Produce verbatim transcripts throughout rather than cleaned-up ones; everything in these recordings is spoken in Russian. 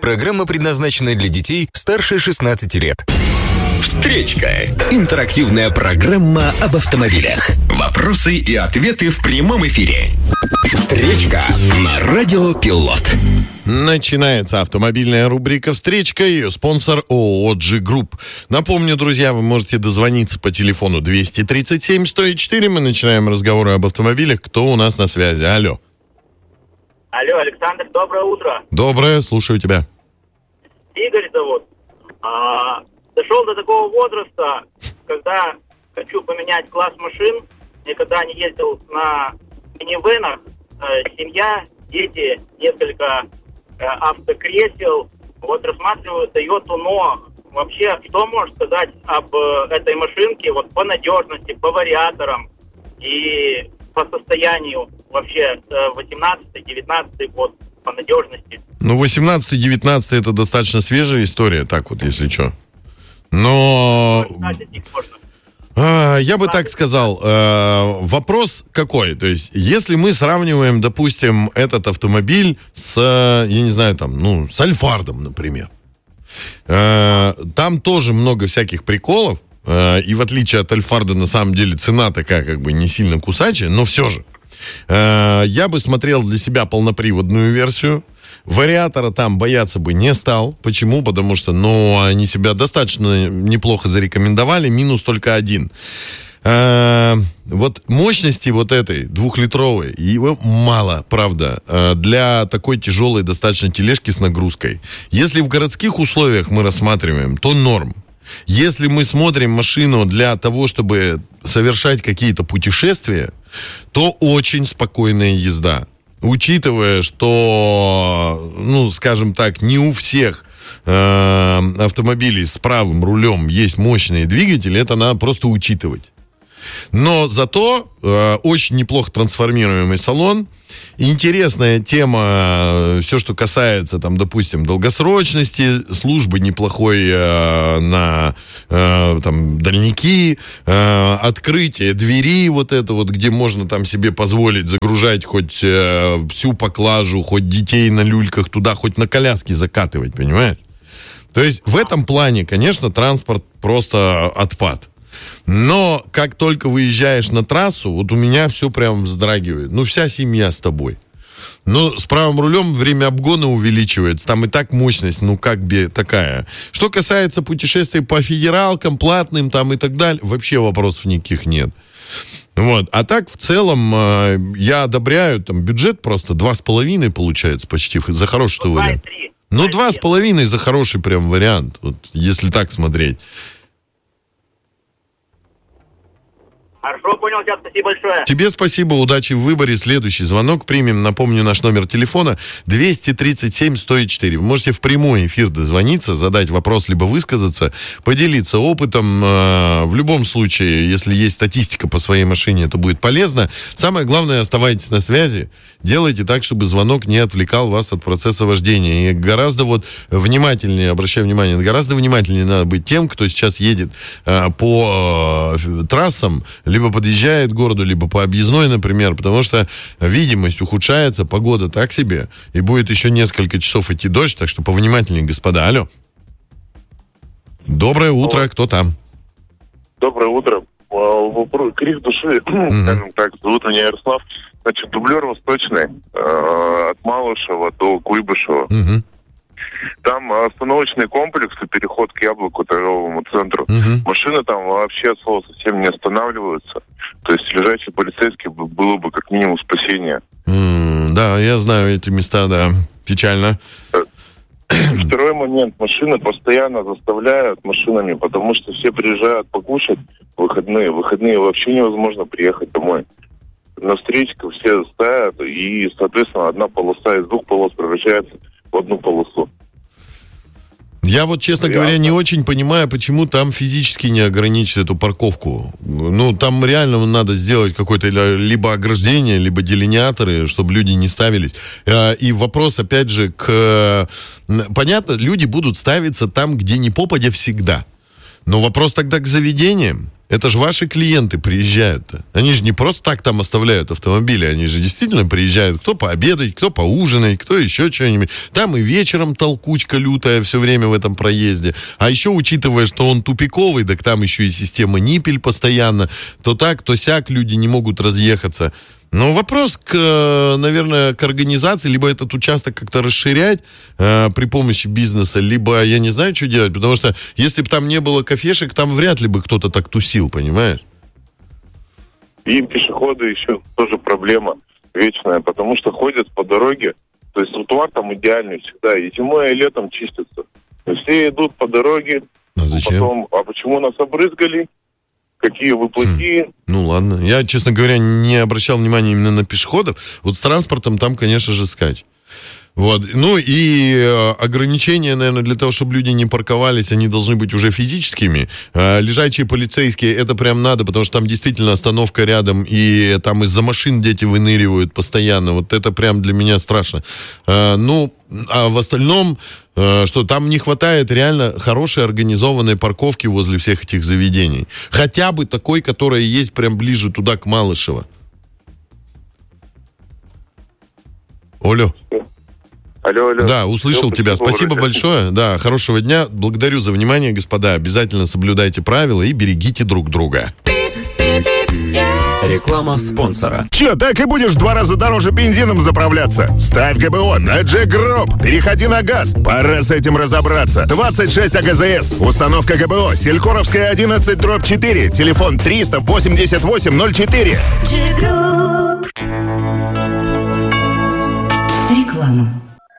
Программа предназначена для детей старше шестнадцати лет. Встречка. Интерактивная программа об автомобилях. Вопросы и ответы в прямом эфире. Встречка на Радио Пилот. Начинается автомобильная рубрика «Встречка». Ее спонсор ООО «Джи Групп». Напомню, друзья, вы можете дозвониться по телефону двести тридцать семь сто четыре. Мы начинаем разговоры об автомобилях. Кто у нас на связи? Алло. Алло, Александр, доброе утро. Доброе, слушаю тебя. Игорь зовут. А, дошел до такого возраста, когда хочу поменять класс машин. Никогда не ездил на минивэнах. Э, семья, дети, несколько э, автокресел. Вот рассматриваю Toyota Noah. Вообще, что можешь сказать об э, этой машинке вот по надежности, по вариаторам и по состоянию вообще восемнадцатый-девятнадцатый год по надежности? Ну, восемнадцатый-девятнадцатый это достаточно свежая история, так вот, если что. Но... А, я бы так сказал, э, вопрос какой? То есть, если мы сравниваем, допустим, этот автомобиль с, я не знаю, там, ну, с Альфардом, например. Э, там тоже много всяких приколов. Э, и в отличие от Альфарда, на самом деле, цена такая, как бы, не сильно кусачая, но все же. Э, я бы смотрел для себя полноприводную версию. Вариатора там бояться бы не стал. Почему? Потому что, ну, они себя достаточно неплохо зарекомендовали. Минус только один. Э, вот мощности вот этой двухлитровой, его мало, правда, э, для такой тяжелой достаточно тележки с нагрузкой. Если в городских условиях мы рассматриваем, то норм. Если мы смотрим машину для того, чтобы совершать какие-то путешествия, то очень спокойная езда. Учитывая, что, ну, скажем так, не у всех э, автомобилей с правым рулем есть мощные двигатели, это надо просто учитывать. Но зато э, очень неплохо трансформируемый салон. Интересная тема, все, что касается, там, допустим, долгосрочности, службы неплохой э, на э, там, дальники, э, открытие двери, вот это вот, где можно там себе позволить загружать хоть э, всю поклажу, хоть детей на люльках туда, хоть на коляске закатывать, понимаешь? То есть в этом плане, конечно, транспорт просто отпад. Но как только выезжаешь на трассу, вот у меня все прям вздрагивает. Ну, вся семья с тобой. Но с правым рулем время обгона увеличивается. Там и так мощность, ну, как бы такая. Что касается путешествий по федералкам, платным там и так далее, вообще вопросов никаких нет. Вот. А так, в целом, э, я одобряю, там, бюджет просто два с половиной получается почти за хороший вариант. Ну, два с половиной за хороший прям вариант, вот, если так смотреть. Хорошо, понял тебя, спасибо большое. Тебе спасибо, удачи в выборе. Следующий звонок примем. Напомню, наш номер телефона двести тридцать семь сто четыре. Вы можете в прямой эфир дозвониться, задать вопрос, либо высказаться, поделиться опытом. В любом случае, если есть статистика по своей машине, это будет полезно. Самое главное, оставайтесь на связи. Делайте так, чтобы звонок не отвлекал вас от процесса вождения. И гораздо вот внимательнее, обращаю внимание, гораздо внимательнее надо быть тем, кто сейчас едет по трассам, либо подъезжает к городу, либо по объездной, например, потому что видимость ухудшается, погода так себе, и будет еще несколько часов идти дождь, так что повнимательнее, господа. Алло. Доброе утро, кто там? Доброе утро. Вопрос, крик души, mm-hmm. скажем так, зовут меня Ярослав. Значит, дублер восточный, э, от Малышева до Куйбышева. Mm-hmm. Там остановочные комплексы, переход к Яблоку, торговому центру. Uh-huh. Машины там вообще от слова совсем не останавливаются. То есть лежачий полицейский было бы как минимум спасение. Mm, да, я знаю эти места, да. Печально. Второй момент. Машины постоянно заставляют машинами, потому что все приезжают покушать в выходные. В выходные вообще невозможно приехать домой. На встречках все ставят, и, соответственно, одна полоса из двух полос превращается в одну полосу. Я вот, честно говоря, не очень понимаю, почему там физически не ограничить эту парковку. Ну, там реально надо сделать какое-то либо ограждение, либо делиниаторы, чтобы люди не ставились. И вопрос, опять же, к... Понятно, люди будут ставиться там, где не попадя всегда. Но вопрос тогда к заведениям. Это же ваши клиенты приезжают-то. Они же не просто так там оставляют автомобили, они же действительно приезжают, кто пообедать, кто поужинать, кто еще что-нибудь. Там и вечером толкучка лютая все время в этом проезде. А еще, учитывая, что он тупиковый, так там еще и система Ниппель постоянно, то так, то сяк, люди не могут разъехаться. Но вопрос, к, наверное, к организации, либо этот участок как-то расширять э, при помощи бизнеса, либо я не знаю, что делать, потому что если бы там не было кафешек, там вряд ли бы кто-то так тусил, понимаешь? И пешеходы еще тоже проблема вечная, потому что ходят по дороге, то есть тротуар там идеальный всегда, и зимой, и летом чистится. Все идут по дороге, а зачем? Потом, а почему нас обрызгали? Какие вы плохие. Хм. Ну ладно. Я, честно говоря, не обращал внимания именно на пешеходов. Вот с транспортом там, конечно же, скач. Вот. Ну и э, ограничения, наверное, для того, чтобы люди не парковались, они должны быть уже физическими. Э, лежачие полицейские, это прям надо, потому что там действительно остановка рядом, и там из-за машин дети выныривают постоянно. Вот это прям для меня страшно. Э, ну, а в остальном, э, что там не хватает реально хорошей организованной парковки возле всех этих заведений. Хотя бы такой, которая есть прям ближе туда, к Малышево. Олю. Алло, алло. Да, услышал Все, тебя. Спасибо вроде. большое. Да, хорошего дня. Благодарю за внимание, господа. Обязательно соблюдайте правила и берегите друг друга. Реклама спонсора. Че, так и будешь в два раза дороже бензином заправляться? Ставь ГБО на Джек Групп. Переходи на газ. Пора с этим разобраться. двадцать шесть АГЗС. Установка ГБО. Селькоровская одиннадцать дробь четыре. Телефон триста восемьдесят восемь ноль четыре. Джек Групп. Реклама.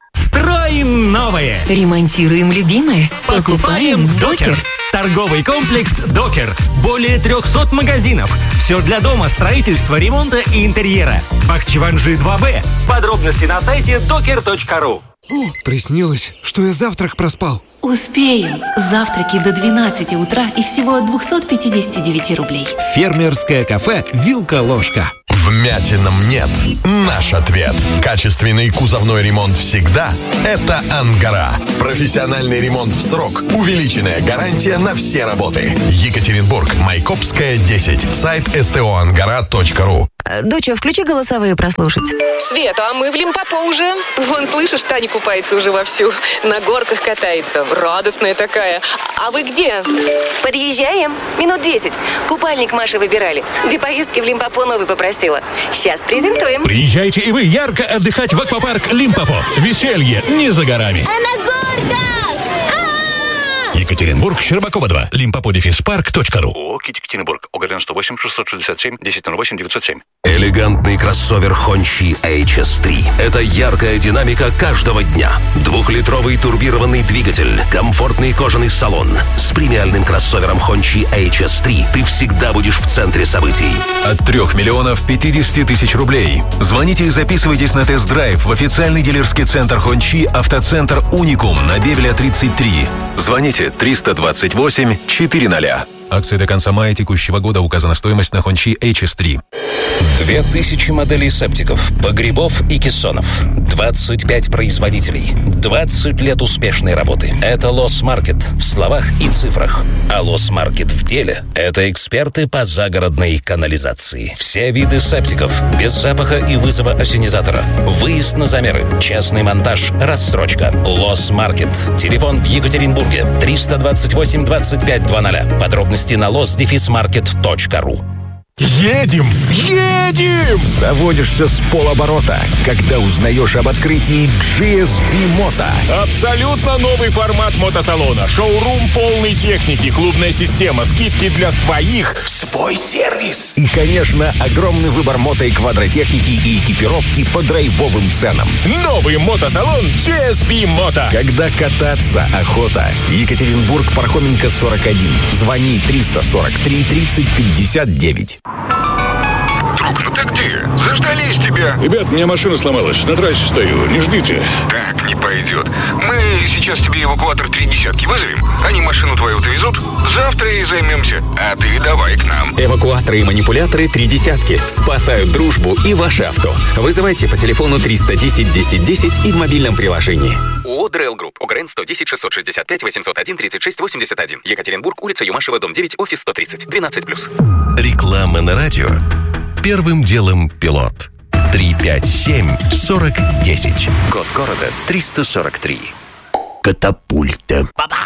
Строим новое. Ремонтируем любимое. Покупаем в Докер. Торговый комплекс «Докер». Более трехсот магазинов. Все для дома, строительства, ремонта и интерьера. Бахчеванжи два бэ. Подробности на сайте докер точка ру. О, приснилось, что я завтрак проспал. Успеем. Завтраки до двенадцати утра и всего от двухсот пятидесяти девяти рублей. Фермерское кафе «Вилка-ложка». Вмятинам нет. Наш ответ. Качественный кузовной ремонт всегда – это Ангара. Профессиональный ремонт в срок. Увеличенная гарантия на все работы. Екатеринбург, Майкопская, десять. Сайт эс тэ о ангара точка ру. Доча, включи голосовые прослушать. Света, а мы в Лимпопо уже. Вон, слышишь, Таня купается уже вовсю. На горках катается. Радостная такая. А вы где? Подъезжаем. Минут десять. Купальник Маши выбирали. Две поездки в Лимпопо новый попросила. Сейчас презентуем. Приезжайте и вы ярко отдыхать в аквапарк Лимпопо. Веселье не за горами. А на горках! Екатеринбург, Щербакова два. лимпопо дефис парк точка ру. ООО «Екатеринбург». ОГРН сто восемь шестьсот шестьдесят семь десять ноль восемь девятьсот семь. Элегантный кроссовер Хончи эйч эс три. Это яркая динамика каждого дня. Двухлитровый турбированный двигатель, комфортный кожаный салон. С премиальным кроссовером Хончи эйч эс три ты всегда будешь в центре событий. От трех миллионов пятидесяти тысяч рублей. Звоните и записывайтесь на тест-драйв в официальный дилерский центр Хончи «Автоцентр Уникум» на Бевеля тридцать три. Звоните триста двадцать восемь четыреста. Акции до конца мая текущего года. Указана стоимость на Хончи эйч эс три. Две тысячи моделей септиков, погребов и кессонов. двадцать пять производителей. двадцать лет успешной работы. Это Лос-Маркет в словах и цифрах. А Лос-Маркет в деле – это эксперты по загородной канализации. Все виды септиков, без запаха и вызова ассенизатора. Выезд на замеры, частный монтаж, рассрочка. Лос-Маркет. Телефон в Екатеринбурге. триста двадцать восемь двадцать пять двадцать. Подробности на лос дефис маркет точка ру. Едем! Едем! Заводишься с полоборота, когда узнаешь об открытии джи эс би Moto. Абсолютно новый формат мотосалона. Шоурум полной техники, клубная система, скидки для своих, свой сервис. И, конечно, огромный выбор мото и квадротехники и экипировки по драйвовым ценам. Новый мотосалон джи эс би Moto. Когда кататься охота. Екатеринбург, Пархоменко, сорок один. Звони триста сорок три тридцать пятьдесят девять. Друг, ну ты где? Заждались тебя. Ребят, у меня машина сломалась. На трассе стою. Не ждите. Так не пойдет. Мы сейчас тебе эвакуатор три десятки вызовем. Они машину твою довезут. Завтра и займемся. А ты давай к нам. Эвакуаторы и манипуляторы три десятки. Спасают дружбу и ваше авто. Вызывайте по телефону триста десять десять десять и в мобильном приложении. ООО «ДРЭЛ Групп». ОГРН сто десять шестьсот шестьдесят пять восемьсот один тридцать шесть восемьдесят один. Екатеринбург, улица Юмашева, дом девять, офис сто тридцать. двенадцать плюс. Реклама на радио. Первым делом пилот. три пять семь сорок десять. Код города триста сорок три. Катапульта. Папа!